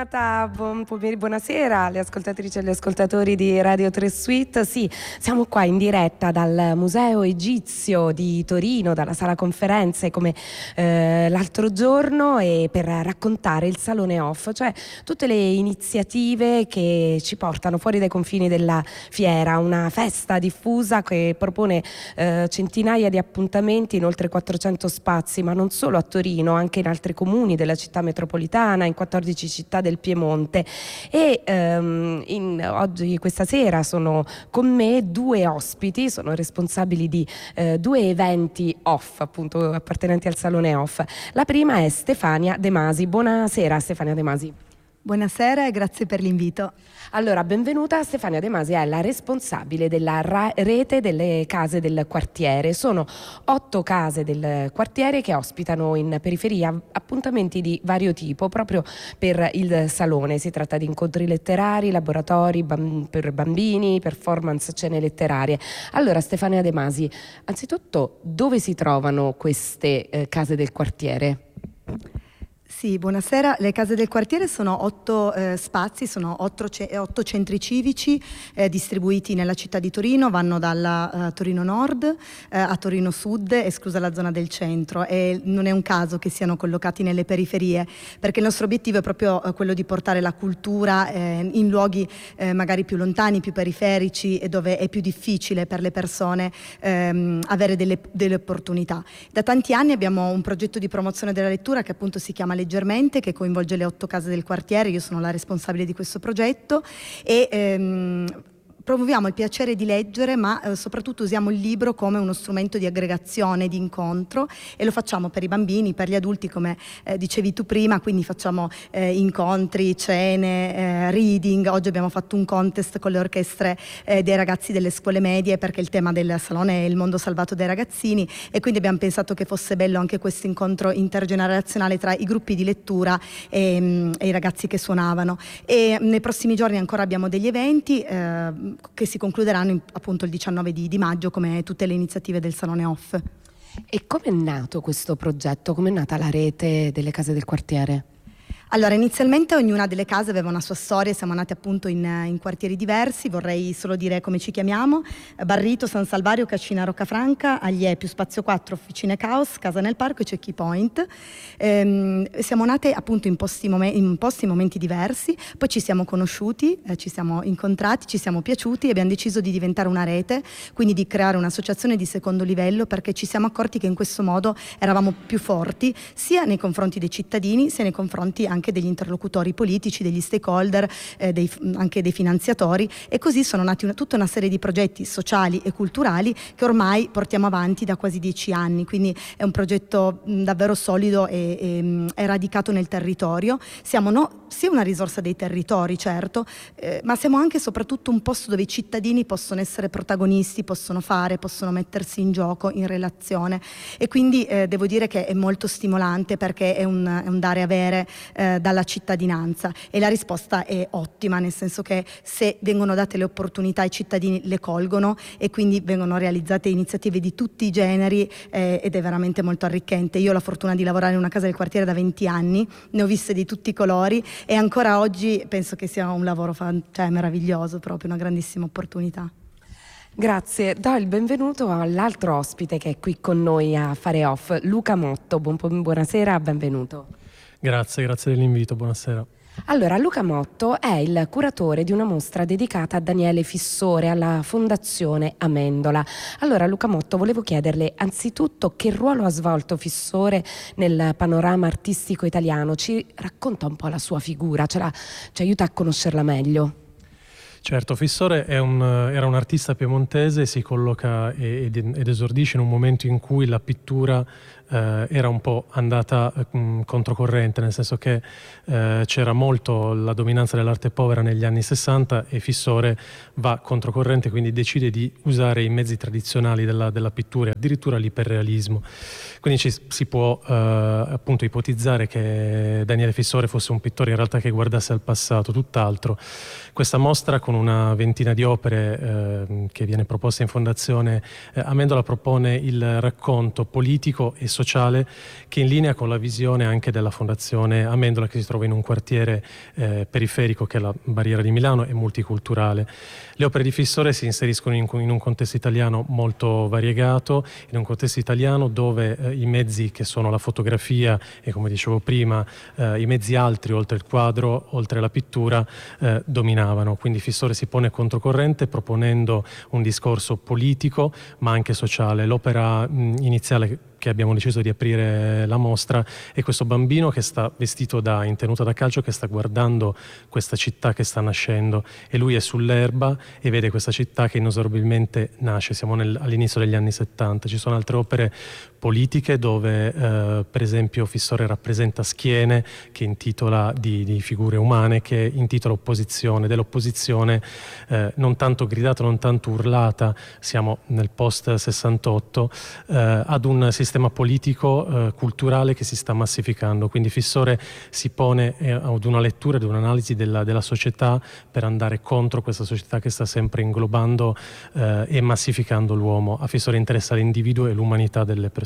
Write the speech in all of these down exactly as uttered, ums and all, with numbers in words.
giornata, buon pomeriggio, buonasera alle ascoltatrici e agli ascoltatori di Radio tre Suite. Sì, siamo qua in diretta dal Museo Egizio di Torino, dalla sala conferenze come eh, l'altro giorno, e per raccontare il Salone Off, cioè tutte le iniziative che ci portano fuori dai confini della fiera, una festa diffusa che propone eh, centinaia di appuntamenti in oltre quattrocento spazi, ma non solo a Torino, anche in altri comuni della città metropolitana, in quattordici città del Piemonte. E ehm, in, oggi, questa sera, sono con me due ospiti, sono responsabili di eh, due eventi off, appunto appartenenti al Salone Off. La prima è Stefania De Masi. Buonasera Stefania De Masi. Buonasera e grazie per l'invito. Allora, benvenuta. Stefania De Masi è la responsabile della ra- rete delle case del quartiere. Sono otto case del quartiere che ospitano in periferia appuntamenti di vario tipo proprio per il salone. Si tratta di incontri letterari, laboratori bam- per bambini, performance, cene letterarie. Allora, Stefania De Masi, anzitutto dove si trovano queste eh, case del quartiere? Sì, buonasera. Le case del quartiere sono otto eh, spazi, sono otto, ce- otto centri civici eh, distribuiti nella città di Torino, vanno dalla uh, Torino Nord eh, a Torino Sud, esclusa la zona del centro, e non è un caso che siano collocati nelle periferie, perché il nostro obiettivo è proprio eh, quello di portare la cultura eh, in luoghi eh, magari più lontani, più periferici, e dove è più difficile per le persone ehm, avere delle, delle opportunità. Da tanti anni abbiamo un progetto di promozione della lettura che appunto si chiama Leggermente, che coinvolge le otto case del quartiere. Io sono la responsabile di questo progetto e ehm, promuoviamo il piacere di leggere, ma eh, soprattutto usiamo il libro come uno strumento di aggregazione, di incontro, e lo facciamo per i bambini, per gli adulti, come eh, dicevi tu prima, quindi facciamo eh, incontri, cene, eh, reading. Oggi abbiamo fatto un contest con le orchestre eh, dei ragazzi delle scuole medie, perché il tema del salone è il mondo salvato dai ragazzini, e quindi abbiamo pensato che fosse bello anche questo incontro intergenerazionale tra i gruppi di lettura e, e i ragazzi che suonavano. E nei prossimi giorni ancora abbiamo degli eventi eh, che si concluderanno in, appunto il diciannove di, di maggio, come tutte le iniziative del Salone Off. E come è nato questo progetto? Come è nata la rete delle case del quartiere? Allora, inizialmente ognuna delle case aveva una sua storia, siamo nati appunto in, in quartieri diversi. Vorrei solo dire come ci chiamiamo: Barrito, San Salvario, Cascina, Roccafranca, Aglie, più Spazio quattro, Officine Caos, Casa nel Parco e Checky Point. Ehm, siamo nate appunto in posti, momen- in posti momenti diversi, poi ci siamo conosciuti, eh, ci siamo incontrati, ci siamo piaciuti e abbiamo deciso di diventare una rete, quindi di creare un'associazione di secondo livello, perché ci siamo accorti che in questo modo eravamo più forti sia nei confronti dei cittadini sia nei confronti anche degli interlocutori politici, degli stakeholder, eh, dei, anche dei finanziatori, e così sono nati una, tutta una serie di progetti sociali e culturali che ormai portiamo avanti da quasi dieci anni, quindi è un progetto mh, davvero solido e, e mh, è radicato nel territorio. Siamo no, sia una risorsa dei territori, certo, eh, ma siamo anche e soprattutto un posto dove i cittadini possono essere protagonisti, possono fare, possono mettersi in gioco, in relazione, e quindi eh, devo dire che è molto stimolante, perché è un, è un dare e avere eh, dalla cittadinanza, e la risposta è ottima, nel senso che se vengono date le opportunità i cittadini le colgono, e quindi vengono realizzate iniziative di tutti i generi eh, ed è veramente molto arricchente. Io ho la fortuna di lavorare in una casa del quartiere da venti anni, ne ho viste di tutti i colori, e ancora oggi penso che sia un lavoro fan- cioè, meraviglioso, proprio una grandissima opportunità. Grazie, do il benvenuto all'altro ospite che è qui con noi a fare off, Luca Motto. Buon, buonasera, benvenuto. Grazie, grazie dell'invito, buonasera. Allora, Luca Motto è il curatore di una mostra dedicata a Daniele Fissore alla Fondazione Amendola. Allora, Luca Motto, volevo chiederle anzitutto che ruolo ha svolto Fissore nel panorama artistico italiano. Ci racconta un po' la sua figura, ce la, ci aiuta a conoscerla meglio. Certo, Fissore è un, era un artista piemontese, si colloca ed, ed esordisce in un momento in cui la pittura eh, era un po' andata eh, controcorrente, nel senso che eh, c'era molto la dominanza dell'arte povera negli anni sessanta, e Fissore va controcorrente, quindi decide di usare i mezzi tradizionali della, della pittura, addirittura l'iperrealismo. Quindi ci, si può eh, appunto ipotizzare che Daniele Fissore fosse un pittore in realtà che guardasse al passato, tutt'altro. Questa mostra, con una ventina di opere eh, che viene proposta in fondazione eh, Amendola, propone il racconto politico e sociale sociale, che è in linea con la visione anche della Fondazione Amendola, che si trova in un quartiere eh, periferico che è la Barriera di Milano e multiculturale. Le opere di Fissore si inseriscono in, in un contesto italiano molto variegato, in un contesto italiano dove eh, i mezzi che sono la fotografia e, come dicevo prima, eh, i mezzi altri oltre il quadro, oltre la pittura, eh, dominavano. Quindi Fissore si pone controcorrente proponendo un discorso politico ma anche sociale. L'opera mh, iniziale che abbiamo deciso di aprire la mostra è questo bambino che sta vestito da, in tenuta da calcio, che sta guardando questa città che sta nascendo, e lui è sull'erba e vede questa città che inesorabilmente nasce. Siamo nel, all'inizio degli anni settanta. Ci sono altre opere politiche dove eh, per esempio Fissore rappresenta Schiene, che intitola di, di figure umane, che intitola Opposizione, dell'opposizione eh, non tanto gridata, non tanto urlata, siamo nel post sessantotto, eh, ad un sistema politico eh, culturale che si sta massificando. Quindi Fissore si pone eh, ad una lettura, ad un'analisi della, della società per andare contro questa società che sta sempre inglobando eh, e massificando l'uomo. A Fissore interessa l'individuo e l'umanità delle persone.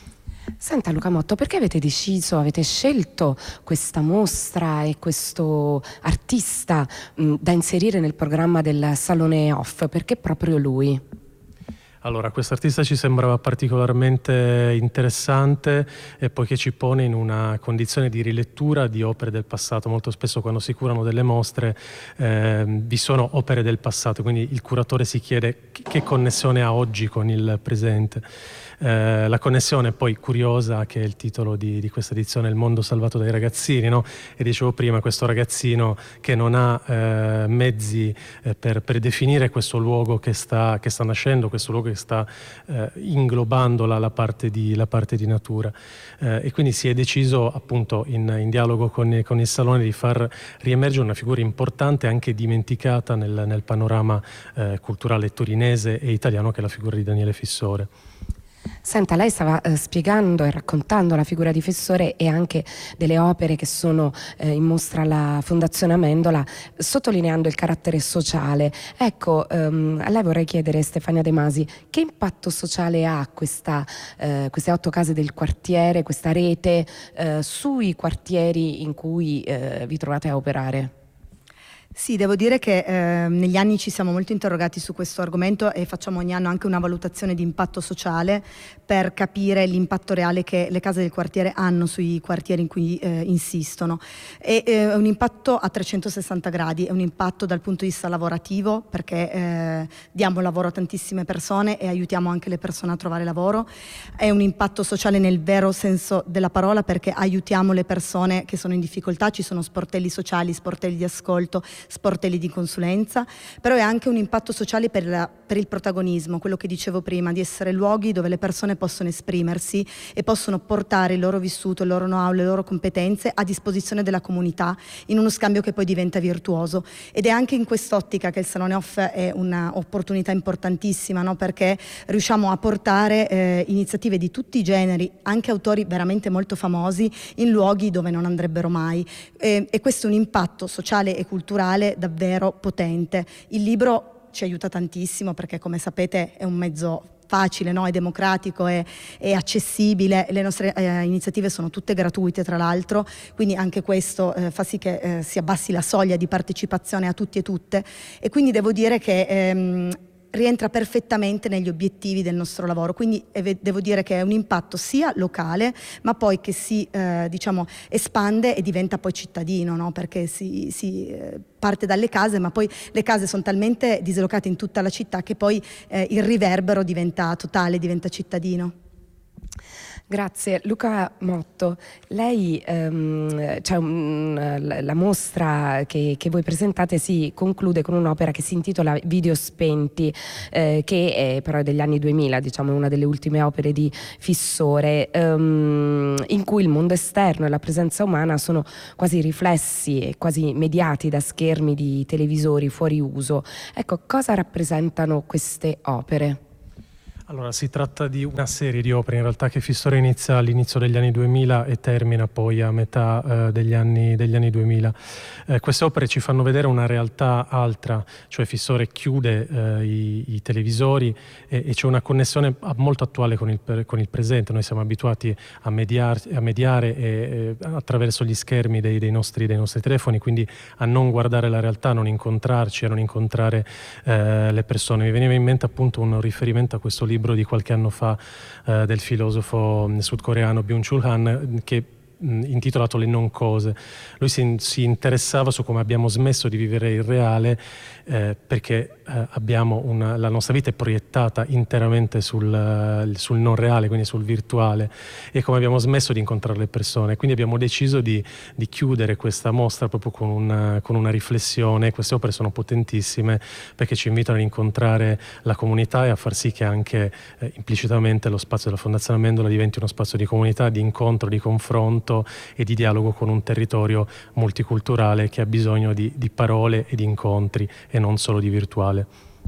Senta Luca Motto, perché avete deciso, avete scelto questa mostra e questo artista mh, da inserire nel programma del Salone Off? Perché proprio lui? Allora, quest'artista ci sembrava particolarmente interessante e poiché ci pone in una condizione di rilettura di opere del passato. Molto spesso quando si curano delle mostre eh, vi sono opere del passato, quindi il curatore si chiede che connessione ha oggi con il presente. Eh, la connessione poi curiosa, che è il titolo di, di questa edizione, Il mondo salvato dai ragazzini, no? E dicevo prima, questo ragazzino che non ha eh, mezzi eh, per, per definire questo luogo che sta, che sta nascendo, questo luogo che sta eh, inglobando la, la, parte di, la parte di natura. Eh, e quindi si è deciso, appunto, in, in dialogo con, con il Salone, di far riemergere una figura importante, anche dimenticata nel, nel panorama eh, culturale torinese e italiano, che è la figura di Daniele Fissore. Senta, lei stava eh, spiegando e raccontando la figura di Fissore e anche delle opere che sono eh, in mostra alla Fondazione Amendola, sottolineando il carattere sociale. Ecco, ehm, a lei vorrei chiedere, Stefania De Masi, che impatto sociale ha questa, eh, queste otto case del quartiere, questa rete, eh, sui quartieri in cui eh, vi trovate a operare? Sì, devo dire che eh, negli anni ci siamo molto interrogati su questo argomento e facciamo ogni anno anche una valutazione di impatto sociale per capire l'impatto reale che le case del quartiere hanno sui quartieri in cui eh, insistono. E, eh, è un impatto a trecentosessanta gradi, è un impatto dal punto di vista lavorativo, perché eh, diamo lavoro a tantissime persone e aiutiamo anche le persone a trovare lavoro. È un impatto sociale nel vero senso della parola, perché aiutiamo le persone che sono in difficoltà, ci sono sportelli sociali, sportelli di ascolto, sportelli di consulenza, però è anche un impatto sociale per, la, per il protagonismo, quello che dicevo prima, di essere luoghi dove le persone possono esprimersi e possono portare il loro vissuto, il loro know-how, le loro competenze a disposizione della comunità, in uno scambio che poi diventa virtuoso. Ed è anche in quest'ottica che il Salone Off è un'opportunità importantissima, no? Perché riusciamo a portare eh, iniziative di tutti i generi, anche autori veramente molto famosi, in luoghi dove non andrebbero mai. E, e questo è un impatto sociale e culturale davvero potente. Il libro ci aiuta tantissimo perché, come sapete, è un mezzo facile, no? È democratico, è, è accessibile, le nostre eh, iniziative sono tutte gratuite, tra l'altro, quindi anche questo eh, fa sì che eh, si abbassi la soglia di partecipazione a tutti e tutte, e quindi devo dire che ehm, rientra perfettamente negli obiettivi del nostro lavoro, quindi eh, devo dire che è un impatto sia locale ma poi che si eh, diciamo espande e diventa poi cittadino, no? Perché si, si eh, parte dalle case, ma poi le case sono talmente dislocate in tutta la città che poi eh, il riverbero diventa totale, diventa cittadino. Grazie. Luca Motto, lei, ehm, cioè, um, la mostra che, che voi presentate si conclude con un'opera che si intitola Video spenti, eh, che è però degli anni duemila, diciamo una delle ultime opere di Fissore, ehm, in cui il mondo esterno e la presenza umana sono quasi riflessi e quasi mediati da schermi di televisori fuori uso. Ecco, cosa rappresentano queste opere? Allora, si tratta di una serie di opere in realtà che Fissore inizia all'inizio degli anni duemila e termina poi a metà eh, degli, anni, degli anni duemila. Eh, queste opere ci fanno vedere una realtà altra, cioè Fissore chiude eh, i, i televisori e, e c'è una connessione molto attuale con il, con il presente. Noi siamo abituati a, mediar, a mediare e, e, attraverso gli schermi dei, dei, nostri, dei nostri telefoni, quindi a non guardare la realtà, a non incontrarci, a non incontrare eh, le persone. Mi veniva in mente appunto un riferimento a questo libro di qualche anno fa eh, del filosofo sudcoreano Byung-Chul Han, che mh, intitolato Le non cose. Lui si, si interessava su come abbiamo smesso di vivere il reale eh, perché eh, abbiamo una, la nostra vita è proiettata interamente sul, sul non reale, quindi sul virtuale, e come abbiamo smesso di incontrare le persone. Quindi abbiamo deciso di, di chiudere questa mostra proprio con una, con una riflessione. Queste opere sono potentissime perché ci invitano ad incontrare la comunità e a far sì che anche eh, implicitamente lo spazio della Fondazione Amendola diventi uno spazio di comunità, di incontro, di confronto e di dialogo con un territorio multiculturale che ha bisogno di, di parole e di incontri e non solo di virtuale.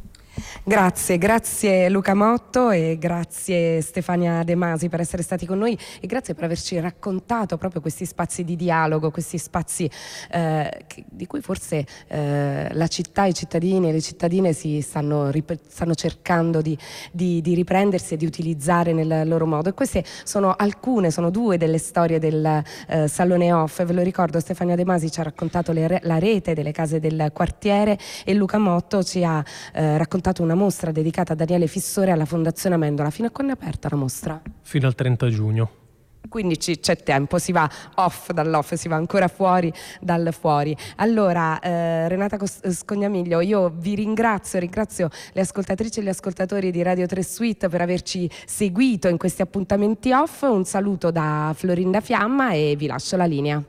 Grazie, grazie Luca Motto e grazie Stefania De Masi per essere stati con noi e grazie per averci raccontato proprio questi spazi di dialogo, questi spazi eh, che, di cui forse eh, la città, i cittadini e le cittadine si stanno, rip- stanno cercando di, di, di riprendersi e di utilizzare nel loro modo. E queste sono alcune, sono due delle storie del eh, Salone Off. Ve lo ricordo, Stefania De Masi ci ha raccontato le re- la rete delle case del quartiere e Luca Motto ci ha eh, raccontato una mostra dedicata a Daniele Fissore alla Fondazione Amendola. Fino a quando è aperta la mostra? Fino al trenta giugno. Quindi c- c'è tempo, si va off dall'off, si va ancora fuori dal fuori. Allora, eh, Renata Cos- Scognamiglio, io vi ringrazio, ringrazio le ascoltatrici e gli ascoltatori di Radio tre Suite per averci seguito in questi appuntamenti off. Un saluto da Florinda Fiamma e vi lascio la linea.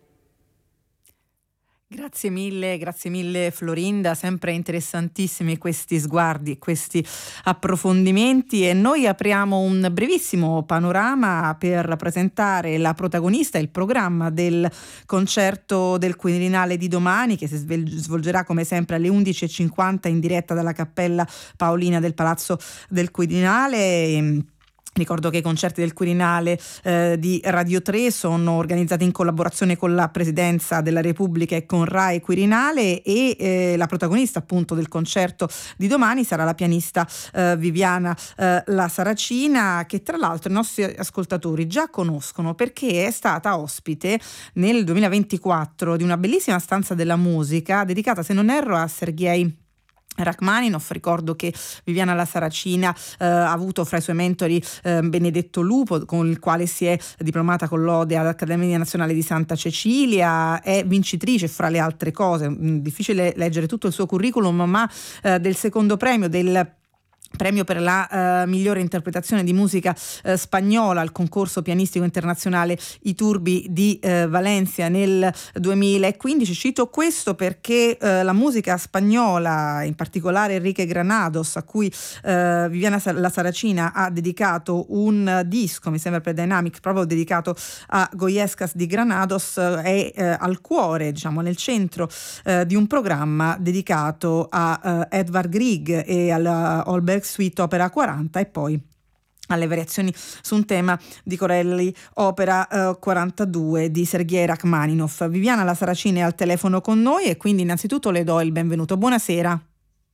Grazie mille, grazie mille Florinda, sempre interessantissimi questi sguardi, questi approfondimenti, e noi apriamo un brevissimo panorama per presentare la protagonista, il programma del concerto del Quirinale di domani, che si svolgerà come sempre alle undici e cinquanta in diretta dalla Cappella Paolina del Palazzo del Quirinale. Ricordo che i concerti del Quirinale eh, di Radio tre sono organizzati in collaborazione con la Presidenza della Repubblica e con Rai Quirinale, e eh, la protagonista appunto del concerto di domani sarà la pianista eh, Viviana eh, La Saracina, che tra l'altro i nostri ascoltatori già conoscono perché è stata ospite nel duemilaventiquattro di una bellissima stanza della musica dedicata, se non erro, a Sergei Rachmaninov. Ricordo che Viviana La Saracina eh, ha avuto fra i suoi mentori eh, Benedetto Lupo, con il quale si è diplomata con lode all'Accademia Nazionale di Santa Cecilia, è vincitrice fra le altre cose, mh, difficile leggere tutto il suo curriculum, ma eh, del secondo premio del premio per la uh, migliore interpretazione di musica uh, spagnola al concorso pianistico internazionale I Turbi di uh, Valencia nel duemilaquindici. Cito questo perché uh, la musica spagnola, in particolare Enrique Granados, a cui uh, Viviana La Saracina ha dedicato un disco, mi sembra per Dynamic, proprio dedicato a Goyescas di Granados, uh, è uh, al cuore, diciamo, nel centro uh, di un programma dedicato a uh, Edvard Grieg e alla Holberg Suite Opera quaranta, e poi alle variazioni su un tema di Corelli Opera eh, quarantadue di Sergei Rachmaninov. Viviana La Saracina è al telefono con noi e quindi innanzitutto le do il benvenuto. Buonasera.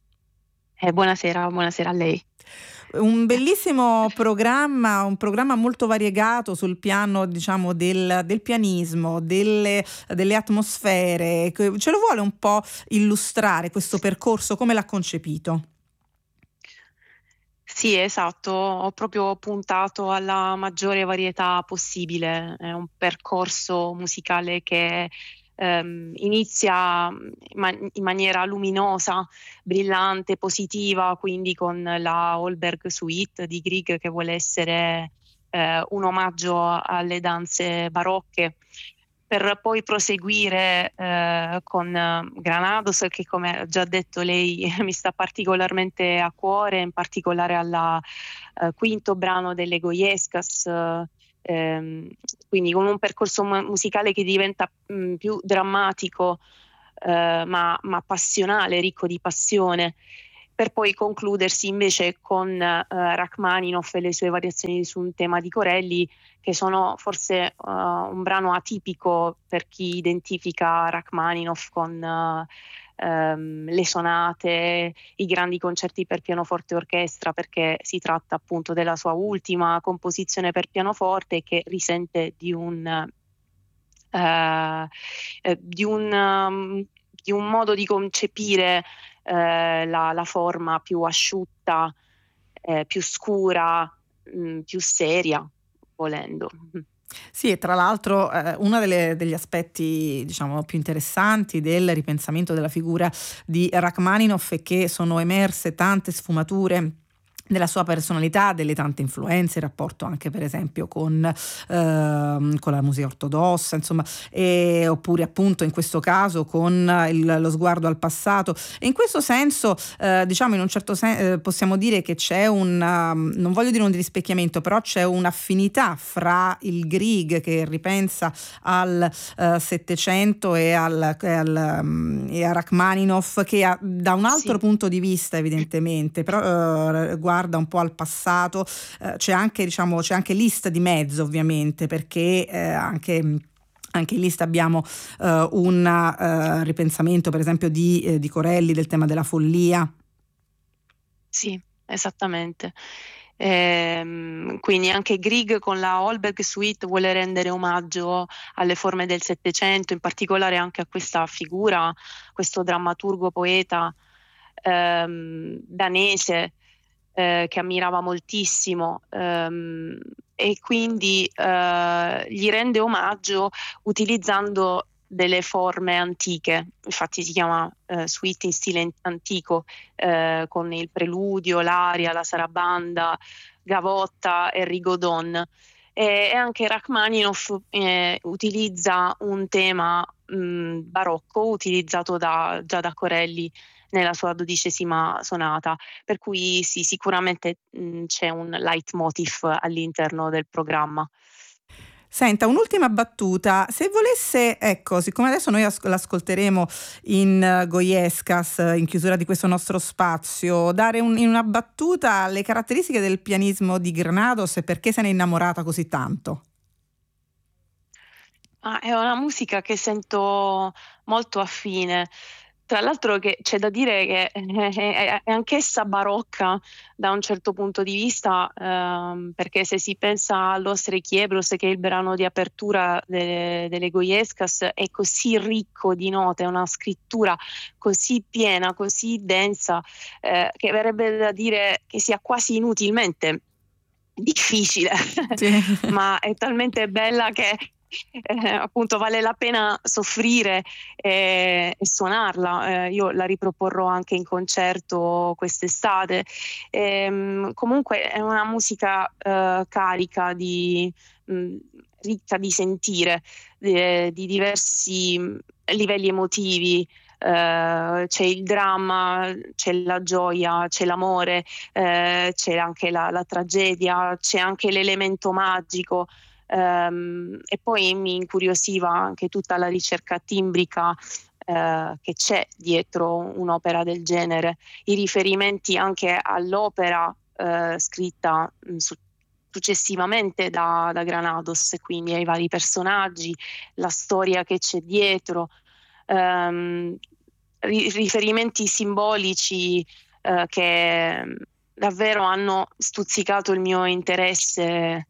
Eh, buonasera, buonasera a lei. Un bellissimo programma, un programma molto variegato sul piano, diciamo, del, del pianismo, delle, delle atmosfere. Ce lo vuole un po' illustrare questo percorso, come l'ha concepito? Sì, esatto, ho proprio puntato alla maggiore varietà possibile. È un percorso musicale che ehm, inizia in maniera luminosa, brillante, positiva, quindi con la Holberg Suite di Grieg, che vuole essere eh, un omaggio alle danze barocche, per poi proseguire eh, con Granados, che, come ha già detto lei, mi sta particolarmente a cuore, in particolare al eh, quinto brano delle Goyescas, ehm, quindi con un percorso musicale che diventa mh, più drammatico, eh, ma, ma passionale, ricco di passione. per poi concludersi invece con uh, Rachmaninoff e le sue variazioni su un tema di Corelli, che sono forse uh, un brano atipico per chi identifica Rachmaninoff con uh, um, le sonate, i grandi concerti per pianoforte e orchestra, perché si tratta appunto della sua ultima composizione per pianoforte, che risente di un uh, uh, di un um, di un modo di concepire eh, la, la forma più asciutta, eh, più scura, mh, più seria, volendo. Sì, e tra l'altro eh, uno delle, degli aspetti, diciamo, più interessanti del ripensamento della figura di Rachmaninoff è che sono emerse tante sfumature della sua personalità, delle tante influenze, il rapporto anche per esempio con, eh, con la musica ortodossa, insomma, e, oppure appunto in questo caso con il, lo sguardo al passato. E in questo senso eh, diciamo in un certo senso eh, possiamo dire che c'è un, um, non voglio dire un rispecchiamento, però c'è un'affinità fra il Grieg che ripensa al uh, Settecento e, al, e, al, um, e a Rachmaninoff, che ha, da un altro sì. punto di vista evidentemente, però uh, guarda un po' al passato, eh, c'è anche diciamo c'è anche Liszt di mezzo ovviamente, perché eh, anche Anche in Liszt abbiamo uh, un uh, ripensamento per esempio di, eh, di Corelli, del tema della follia. Sì, esattamente. Ehm, quindi anche Grieg con la Holberg Suite vuole rendere omaggio alle forme del Settecento, in particolare anche a questa figura, questo drammaturgo poeta ehm, danese eh, che ammirava moltissimo, ehm, e quindi eh, gli rende omaggio utilizzando delle forme antiche. Infatti si chiama eh, suite in stile antico, eh, con il preludio, l'aria, la sarabanda, gavotta e rigodon. E, e anche Rachmaninoff eh, utilizza un tema mh, barocco utilizzato da, già da Corelli nella sua dodicesima sonata, per cui sì, sicuramente mh, c'è un leitmotiv all'interno del programma. Senta, un'ultima battuta, se volesse, ecco, siccome adesso noi as- l'ascolteremo in uh, Goiescas, in chiusura di questo nostro spazio, dare un, in una battuta le caratteristiche del pianismo di Granados e perché se n'è innamorata così tanto. Ah, è una musica che sento molto affine. Tra l'altro che c'è da dire che è, è anch'essa barocca da un certo punto di vista, ehm, perché se si pensa all'Os Requiebros, che è il brano di apertura delle, delle Goiescas, è così ricco di note, è una scrittura così piena, così densa, eh, che verrebbe da dire che sia quasi inutilmente difficile, sì. Ma è talmente bella che Eh, appunto vale la pena soffrire e, e suonarla. Eh, io la riproporrò anche in concerto quest'estate. E, comunque è una musica eh, carica di mh, ricca di sentire, di, di diversi livelli emotivi. Uh, c'è il dramma, c'è la gioia, c'è l'amore, uh, c'è anche la, la tragedia, c'è anche l'elemento magico. Um, e poi mi incuriosiva anche tutta la ricerca timbrica uh, che c'è dietro un'opera del genere, i riferimenti anche all'opera uh, scritta mh, su- successivamente da, da Granados, quindi ai vari personaggi, la storia che c'è dietro, um, ri- riferimenti simbolici uh, che davvero hanno stuzzicato il mio interesse.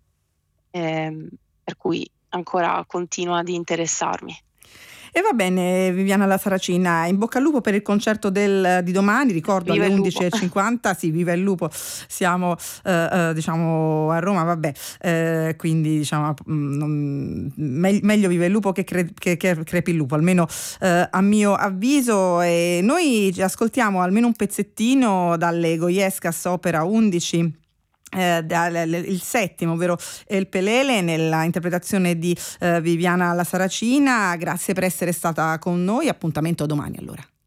Eh, per cui ancora continua ad interessarmi. E va bene, Viviana La Saracina, in bocca al lupo per il concerto del, di domani, ricordo viva alle undici e cinquanta, sì, viva il lupo, siamo eh, eh, diciamo a Roma, vabbè, eh, quindi diciamo non, me, meglio viva il lupo che, cre, che, che crepi il lupo, almeno eh, a mio avviso. E noi ascoltiamo almeno un pezzettino dalle Goiescas opera undici. Eh, il settimo, ovvero El Pelele, nella interpretazione di eh, Viviana La Saracina. Grazie per essere stata con noi, appuntamento domani allora.